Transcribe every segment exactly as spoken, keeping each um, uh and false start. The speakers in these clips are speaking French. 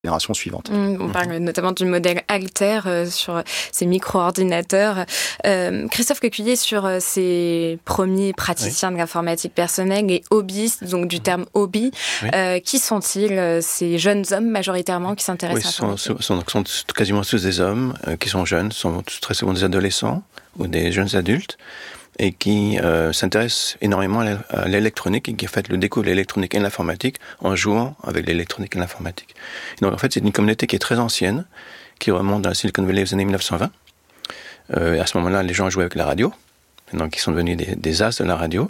génération suivante. Mmh, on parle mmh. notamment du modèle Altair euh, sur ces micro-ordinateurs. Euh, Christophe Quecuier, sur euh, ces premiers praticiens oui. de l'informatique personnelle, les hobbyistes, donc du terme hobby, oui. euh, qui sont-ils euh, ces jeunes hommes majoritairement qui s'intéressent oui, à l'informatique? Oui, sont, sont, sont quasiment tous des hommes euh, qui sont jeunes, sont très souvent des adolescents ou des jeunes adultes, et qui euh, s'intéressent énormément à l'électronique et qui en fait le découvrent l'électronique et l'informatique en jouant avec l'électronique et l'informatique. Et donc en fait c'est une communauté qui est très ancienne, qui remonte dans la Silicon Valley aux années dix-neuf cent vingt. Euh, et à ce moment-là, les gens jouaient avec la radio, et donc ils sont devenus des, des as de la radio.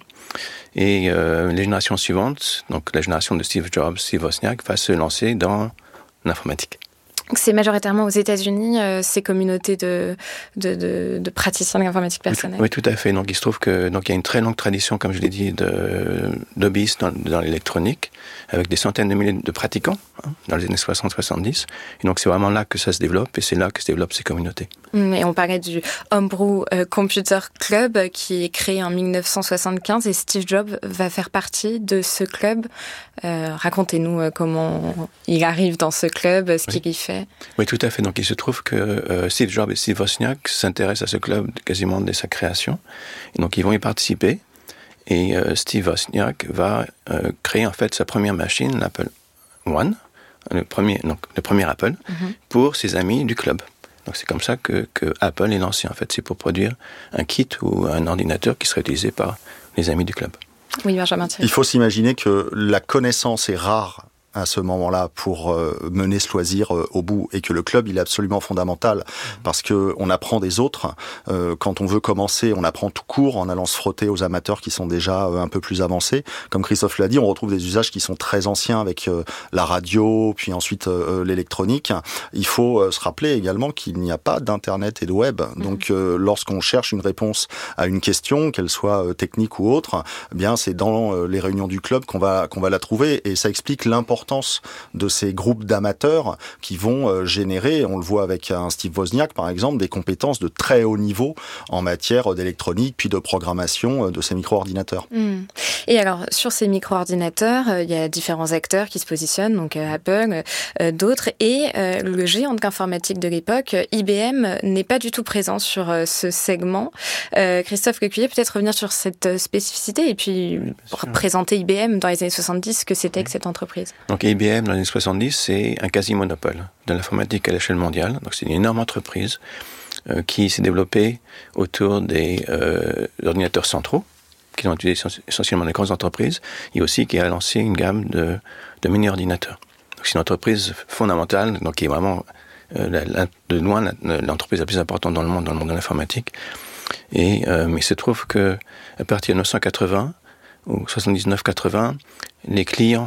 Et euh, les générations suivantes, donc la génération de Steve Jobs, Steve Wozniak, va se lancer dans l'informatique. C'est majoritairement aux États-Unis, euh, ces communautés de, de, de, de praticiens de l'informatique personnelle. Oui, tout à fait. Donc, il se trouve que donc il y a une très longue tradition, comme je l'ai dit, de d'hobbyistes dans, dans l'électronique, avec des centaines de milliers de pratiquants hein, dans les années soixante soixante-dix. Et donc, c'est vraiment là que ça se développe, et c'est là que se développent ces communautés. Et on parlait du Homebrew Computer Club qui est créé en dix-neuf cent soixante-quinze, et Steve Jobs va faire partie de ce club. Euh, racontez-nous comment il arrive dans ce club, ce oui. qu'il y fait. Oui, tout à fait. Donc, il se trouve que euh, Steve Jobs et Steve Wozniak s'intéressent à ce club quasiment dès sa création. Et donc, ils vont y participer. Et euh, Steve Wozniak va euh, créer en fait sa première machine, l'Apple One, le premier, donc, le premier Apple, mm-hmm. pour ses amis du club. Donc, c'est comme ça que, que Apple est lancé. En fait, c'est pour produire un kit ou un ordinateur qui serait utilisé par les amis du club. Oui, Benjamin Thierry. Il faut s'imaginer que la connaissance est rare à ce moment-là pour euh, mener ce loisir euh, au bout, et que le club il est absolument fondamental parce que on apprend des autres. Euh, quand on veut commencer, on apprend tout court en allant se frotter aux amateurs qui sont déjà euh, un peu plus avancés. Comme Christophe l'a dit, on retrouve des usages qui sont très anciens avec euh, la radio, puis ensuite euh, l'électronique. Il faut euh, se rappeler également qu'il n'y a pas d'internet et de web. Mmh. Donc euh, lorsqu'on cherche une réponse à une question, qu'elle soit euh, technique ou autre, eh bien c'est dans euh, les réunions du club qu'on va qu'on va la trouver, et ça explique l'importance de ces groupes d'amateurs qui vont euh, générer, on le voit avec un Steve Wozniak par exemple, des compétences de très haut niveau en matière d'électronique puis de programmation euh, de ces micro-ordinateurs. Mmh. Et alors, sur ces micro-ordinateurs, euh, il y a différents acteurs qui se positionnent, donc euh, Apple, euh, d'autres, et euh, le géant de l'informatique de l'époque, I B M, n'est pas du tout présent sur euh, ce segment. Euh, Christophe Quecuier, peut-être revenir sur cette spécificité et puis oui, présenter I B M dans les années soixante-dix, ce que c'était oui. que cette entreprise. Donc I B M dans les années soixante-dix, c'est un quasi-monopole de l'informatique à l'échelle mondiale. Donc c'est une énorme entreprise euh, qui s'est développée autour des euh, ordinateurs centraux, qui sont utilisés essentiellement dans les grandes entreprises, et aussi qui a lancé une gamme de, de mini-ordinateurs. Donc c'est une entreprise fondamentale, donc qui est vraiment euh, la, la, de loin la, l'entreprise la plus importante dans le monde, dans le monde de l'informatique. Et euh, mais il se trouve que à partir de dix-neuf cent quatre-vingts ou soixante-dix-neuf quatre-vingts, les clients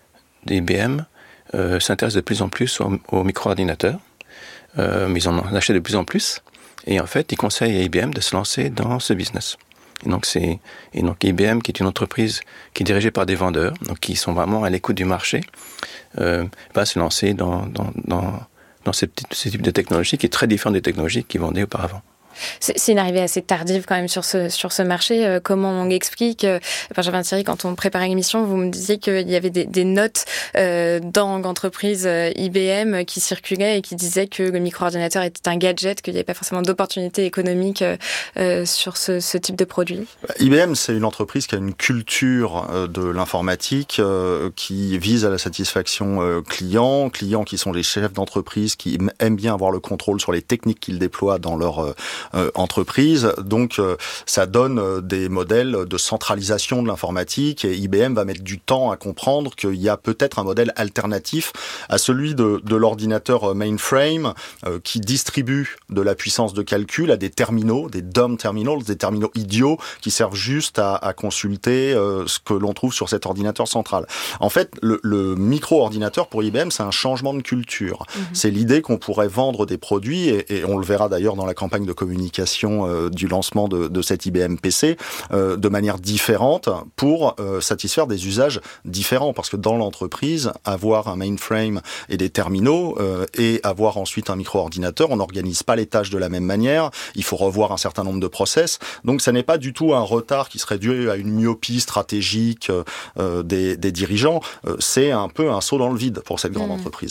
d'I B M euh, s'intéressent de plus en plus aux, aux micro-ordinateurs, euh, mais ils en achètent de plus en plus, et en fait, ils conseillent à I B M de se lancer dans ce business. Et donc, c'est, et donc I B M, qui est une entreprise qui est dirigée par des vendeurs, donc qui sont vraiment à l'écoute du marché, euh, va se lancer dans, dans, dans, dans ce, ce type de technologie qui est très différent des technologies qu'ils vendaient auparavant. C'est, c'est une arrivée assez tardive quand même sur ce, sur ce marché. Euh, comment on l'explique euh, Benjamin Thierry, quand on préparait l'émission, vous me disiez qu'il y avait des, des notes euh, dans l'entreprise euh, I B M qui circulaient et qui disaient que le micro-ordinateur était un gadget, qu'il n'y avait pas forcément d'opportunités économiques euh, euh, sur ce, ce type de produit. I B M, c'est une entreprise qui a une culture euh, de l'informatique euh, qui vise à la satisfaction euh, client, clients qui sont les chefs d'entreprise, qui aiment bien avoir le contrôle sur les techniques qu'ils déploient dans leur euh, Euh, entreprise. Donc, euh, ça donne euh, des modèles de centralisation de l'informatique, et I B M va mettre du temps à comprendre qu'il y a peut-être un modèle alternatif à celui de, de l'ordinateur mainframe euh, qui distribue de la puissance de calcul à des terminaux, des dumb terminals, des terminaux idiots qui servent juste à, à consulter euh, ce que l'on trouve sur cet ordinateur central. En fait, le, le micro-ordinateur pour I B M, c'est un changement de culture. Mmh. C'est l'idée qu'on pourrait vendre des produits, et, et on le verra d'ailleurs dans la campagne de communication euh, du lancement de, de cet I B M P C euh, de manière différente pour euh, satisfaire des usages différents, parce que dans l'entreprise, avoir un mainframe et des terminaux euh, et avoir ensuite un micro-ordinateur, on n'organise pas les tâches de la même manière, il faut revoir un certain nombre de process, donc ça n'est pas du tout un retard qui serait dû à une myopie stratégique euh, des, des dirigeants, euh, c'est un peu un saut dans le vide pour cette grande mmh. entreprise.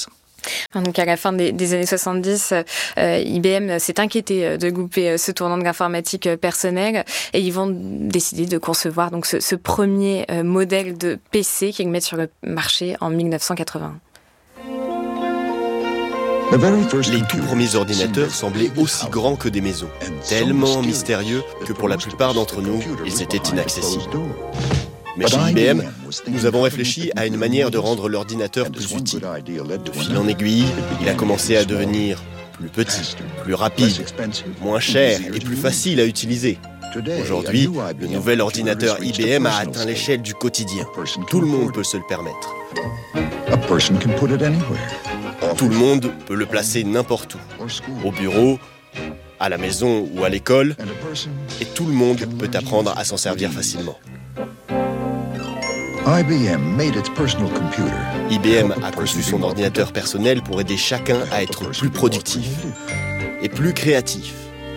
Donc à la fin des, des années soixante-dix, euh, I B M s'est inquiété de louper ce tournant de l'informatique personnelle et ils vont décider de concevoir donc ce, ce premier euh, modèle de P C qu'ils mettent sur le marché en mille neuf cent quatre-vingt-un. Les tout premiers ordinateurs semblaient aussi grands que des maisons, tellement mystérieux que pour la plupart d'entre nous, ils étaient inaccessibles. Mais chez I B M, nous avons réfléchi à une manière de rendre l'ordinateur plus utile. De fil en aiguille, il a commencé à devenir plus petit, plus rapide, moins cher et plus facile à utiliser. Aujourd'hui, le nouvel ordinateur I B M a atteint l'échelle du quotidien. Tout le monde peut se le permettre. Tout le monde peut le placer n'importe où, au bureau, à la maison ou à l'école, et tout le monde peut apprendre à s'en servir facilement. I B M a conçu son ordinateur personnel pour aider chacun à être plus productif et plus créatif.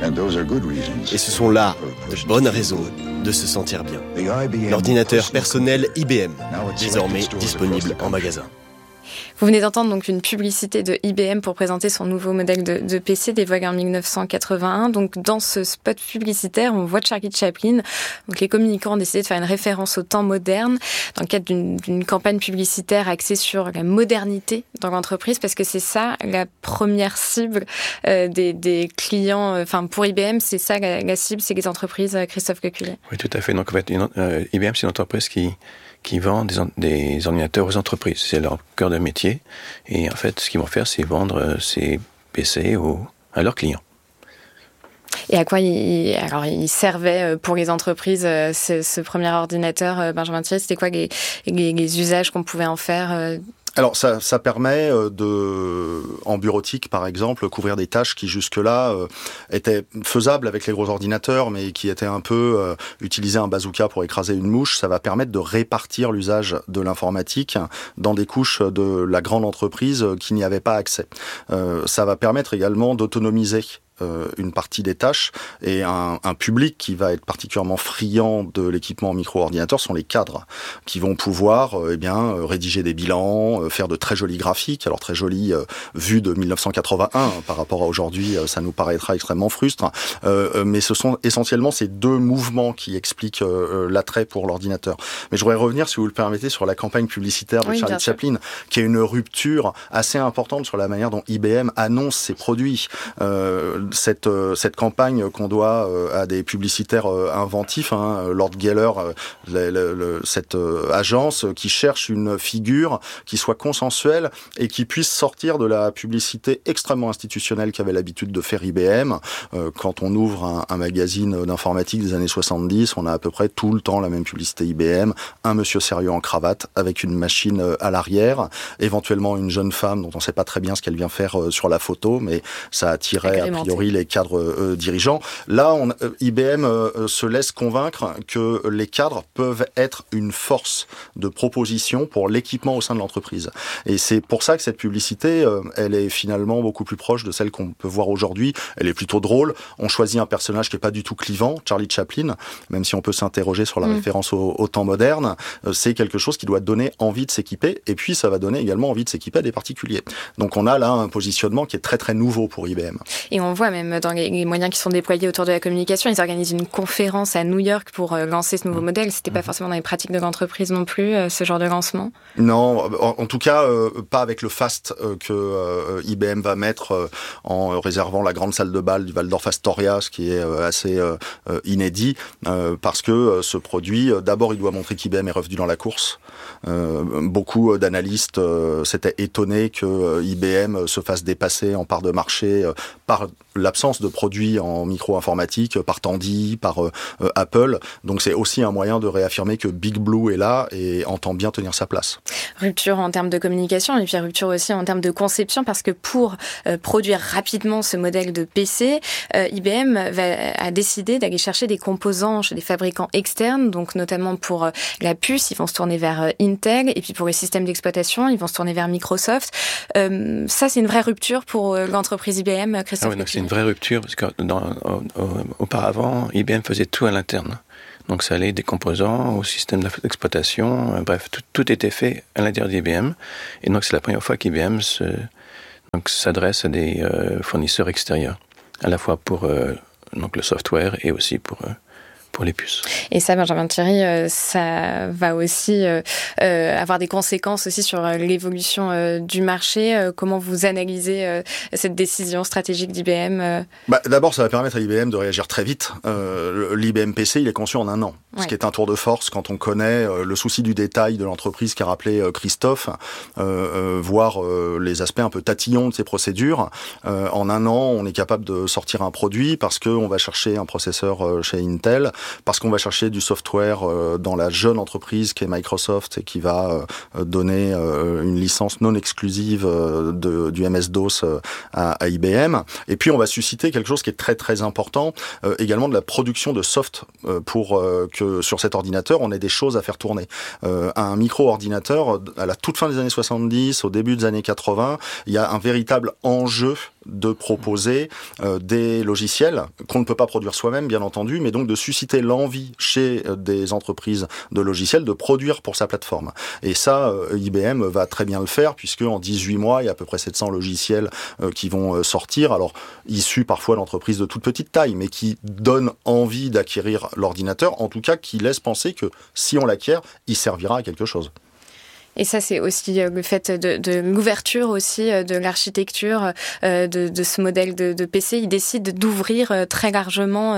Et ce sont là de bonnes raisons de se sentir bien. L'ordinateur personnel I B M, désormais disponible en magasin. Vous venez d'entendre donc une publicité de I B M pour présenter son nouveau modèle de, de P C dévoilé en mille neuf cent quatre-vingt-un. Donc dans ce spot publicitaire, on voit Charlie Chaplin. Donc les communicants ont décidé de faire une référence au temps moderne dans le cadre d'une, d'une campagne publicitaire axée sur la modernité dans l'entreprise, parce que c'est ça la première cible euh, des, des clients. Enfin pour I B M, c'est ça la, la cible, c'est les entreprises. Christophe Kekulé. Oui, tout à fait. Donc en fait, une, euh, I B M c'est une entreprise qui qui vendent des, des ordinateurs aux entreprises. C'est leur cœur de métier. Et en fait, ce qu'ils vont faire, c'est vendre ces P C aux, à leurs clients. Et à quoi il, alors, il servait pour les entreprises, ce, ce premier ordinateur, Benjamin Thierry, c'était quoi les, les, les usages qu'on pouvait en faire ? Alors ça, ça permet de, en bureautique par exemple, couvrir des tâches qui jusque-là euh, étaient faisables avec les gros ordinateurs, mais qui étaient un peu euh, utiliser un bazooka pour écraser une mouche. Ça va permettre de répartir l'usage de l'informatique dans des couches de la grande entreprise qui n'y avaient pas accès. Euh, ça va permettre également d'autonomiser une partie des tâches, et un, un public qui va être particulièrement friand de l'équipement micro-ordinateur sont les cadres, qui vont pouvoir euh, eh bien rédiger des bilans, euh, faire de très jolis graphiques. Alors très jolis euh, vus de mille neuf cent quatre-vingt-un hein, par rapport à aujourd'hui, euh, ça nous paraîtra extrêmement frustre, euh, mais ce sont essentiellement ces deux mouvements qui expliquent euh, l'attrait pour l'ordinateur. Mais je voudrais revenir, si vous le permettez, sur la campagne publicitaire de oui, Charlie Chaplin, qui est une rupture assez importante sur la manière dont I B M annonce ses produits. Euh, Cette, cette campagne qu'on doit à des publicitaires inventifs, hein, Lord Geller, le, le, le, cette agence qui cherche une figure qui soit consensuelle et qui puisse sortir de la publicité extrêmement institutionnelle qu'avait l'habitude de faire I B M. Quand on ouvre un, un magazine d'informatique des années soixante-dix, on a à peu près tout le temps la même publicité I B M, un monsieur sérieux en cravate avec une machine à l'arrière, éventuellement une jeune femme dont on ne sait pas très bien ce qu'elle vient faire sur la photo, mais ça attirait a priori les cadres euh, dirigeants. Là, on, euh, I B M euh, se laisse convaincre que les cadres peuvent être une force de proposition pour l'équipement au sein de l'entreprise. Et c'est pour ça que cette publicité, euh, elle est finalement beaucoup plus proche de celle qu'on peut voir aujourd'hui. Elle est plutôt drôle. On choisit un personnage qui est pas du tout clivant, Charlie Chaplin, même si on peut s'interroger sur la mmh. référence au, au temps moderne. Euh, c'est quelque chose qui doit donner envie de s'équiper, et puis ça va donner également envie de s'équiper à des particuliers. Donc on a là un positionnement qui est très très nouveau pour I B M. Et on voit même dans les moyens qui sont déployés autour de la communication, ils organisent une conférence à New York pour lancer ce nouveau modèle. C'était pas forcément dans les pratiques de l'entreprise non plus, ce genre de lancement? Non, en tout cas, euh, pas avec le fast euh, que euh, I B M va mettre euh, en réservant la grande salle de bal du Waldorf Astoria, ce qui est euh, assez euh, inédit, euh, parce que euh, ce produit, euh, d'abord, il doit montrer qu'I B M est revenu dans la course. Euh, beaucoup d'analystes euh, s'étaient étonnés que euh, I B M se fasse dépasser en part de marché euh, par l'absence de produits en micro-informatique, par Tandy, par euh, Apple. Donc c'est aussi un moyen de réaffirmer que Big Blue est là et entend bien tenir sa place. Rupture en termes de communication et puis rupture aussi en termes de conception, parce que pour euh, produire rapidement ce modèle de P C, euh, I B M va, a décidé d'aller chercher des composants chez des fabricants externes, donc notamment pour euh, la puce, ils vont se tourner vers euh, Intel, et puis pour les systèmes d'exploitation, ils vont se tourner vers Microsoft. Euh, ça, c'est une vraie rupture pour euh, l'entreprise I B M, Christophe? Ah oui, donc c'est une vraie rupture, parce que dans, au, au, auparavant, I B M faisait tout à l'interne. Donc ça allait des composants au système d'exploitation, euh, bref, tout, tout était fait à l'intérieur d'I B M. Et donc c'est la première fois qu'I B M se, Donc, ça s'adresse à des euh, fournisseurs extérieurs, à la fois pour euh, donc le software et aussi pour euh, pour les puces. Et ça, Benjamin Thierry, euh, ça va aussi euh, euh, avoir des conséquences aussi sur euh, l'évolution euh, du marché. Euh, comment vous analysez euh, cette décision stratégique d'I B M euh... bah, D'abord, ça va permettre à I B M de réagir très vite. Euh, L'I B M P C, il est conçu en un an, ouais. Ce qui est un tour de force quand on connaît euh, le souci du détail de l'entreprise qu'a rappelé euh, Christophe, euh, euh, voire euh, les aspects un peu tatillons de ces procédures. Euh, en un an, on est capable de sortir un produit parce qu'on va chercher un processeur euh, chez Intel, parce qu'on va chercher du software euh, dans la jeune entreprise qui est Microsoft et qui va euh, donner euh, une licence non exclusive euh, de, du M S-DOS euh, à, à I B M. Et puis on va susciter quelque chose qui est très très important, euh, également de la production de soft euh, pour euh, que sur cet ordinateur on ait des choses à faire tourner. Euh, un micro-ordinateur, à la toute fin des années soixante-dix, au début des années quatre-vingts, il y a un véritable enjeu de proposer euh, des logiciels qu'on ne peut pas produire soi-même, bien entendu, mais donc de susciter l'envie chez euh, des entreprises de logiciels de produire pour sa plateforme. Et ça, euh, I B M va très bien le faire, puisque en dix-huit mois, il y a à peu près sept cents logiciels euh, qui vont euh, sortir, alors issus parfois d'entreprises de toute petite taille, mais qui donnent envie d'acquérir l'ordinateur, en tout cas qui laissent penser que si on l'acquiert, il servira à quelque chose. Et ça, c'est aussi le fait de, de l'ouverture aussi de l'architecture euh, de, de ce modèle de, de P C. Il décide d'ouvrir très largement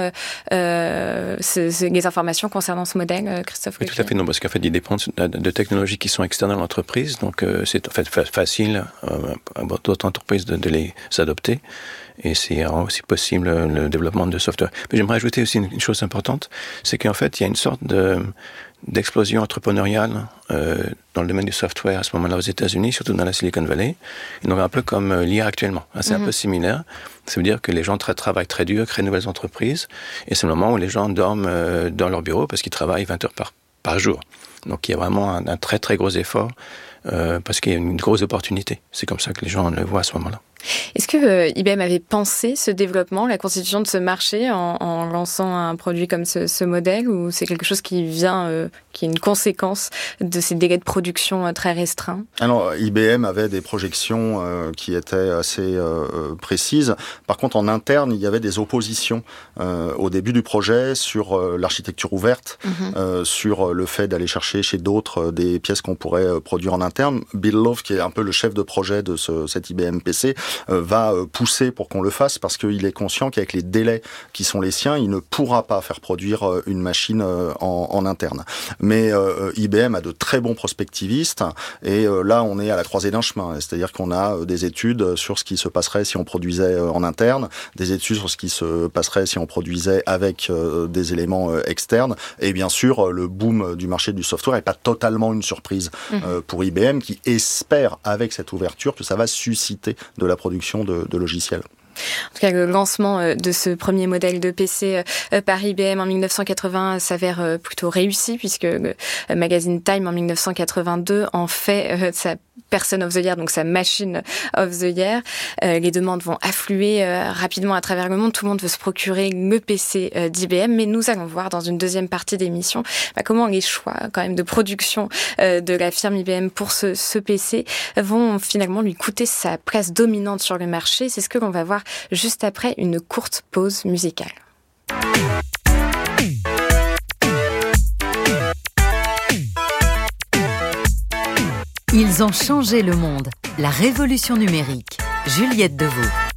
euh, ce, ce, les informations concernant ce modèle, Christophe. Oui, tout à fait, non, parce qu'en fait, il dépend de, de technologies qui sont externes à l'entreprise, donc euh, c'est en fait facile euh, à d'autres entreprises de, de les adopter. Et c'est aussi possible le développement de software. Mais j'aimerais ajouter aussi une, une chose importante, c'est qu'en fait, il y a une sorte de d'explosion entrepreneuriale euh, dans le domaine du software à ce moment-là aux États-Unis, surtout dans la Silicon Valley. Et donc un peu comme euh, l'I A actuellement. C'est mm-hmm. un peu similaire. Ça veut dire que les gens tra- travaillent très dur, créent de nouvelles entreprises, et c'est le moment où les gens dorment euh, dans leur bureau parce qu'ils travaillent vingt heures par, par jour. Donc il y a vraiment un, un très très gros effort euh, parce qu'il y a une grosse opportunité. C'est comme ça que les gens le voient à ce moment-là. Est-ce que euh, I B M avait pensé ce développement, la constitution de ce marché en, en lançant un produit comme ce, ce modèle, ou c'est quelque chose qui vient, euh, qui est une conséquence de ces délais de production euh, très restreints? Alors, I B M avait des projections euh, qui étaient assez euh, précises. Par contre, en interne, il y avait des oppositions euh, au début du projet sur euh, l'architecture ouverte, mm-hmm. euh, sur le fait d'aller chercher chez d'autres euh, des pièces qu'on pourrait euh, produire en interne. Bill Love, qui est un peu le chef de projet de ce, cet I B M P C, Euh, va euh, pousser pour qu'on le fasse parce qu'il est conscient qu'avec les délais qui sont les siens, il ne pourra pas faire produire euh, une machine euh, en, en interne. Mais euh, I B M a de très bons prospectivistes et euh, là, on est à la croisée d'un chemin. C'est-à-dire qu'on a euh, des études sur ce qui se passerait si on produisait euh, en interne, des études sur ce qui se passerait si on produisait avec euh, des éléments euh, externes. Et bien sûr, euh, le boom du marché du software n'est pas totalement une surprise euh, mmh. pour I B M qui espère, avec cette ouverture, que ça va susciter de la production de, de logiciels. En tout cas, le lancement de ce premier modèle de P C par I B M en dix-neuf cent quatre-vingts s'avère plutôt réussi, puisque le magazine Time en dix-neuf cent quatre-vingt-deux en fait sa Person of the Year, donc sa Machine of the Year. Les demandes vont affluer rapidement à travers le monde. Tout le monde veut se procurer le P C d'I B M, mais nous allons voir dans une deuxième partie d'émission bah, comment les choix quand même de production de la firme I B M pour ce, ce P C vont finalement lui coûter sa place dominante sur le marché. C'est ce que l'on va voir juste après une courte pause musicale. Ils ont changé le monde. La révolution numérique. Juliette Deveau.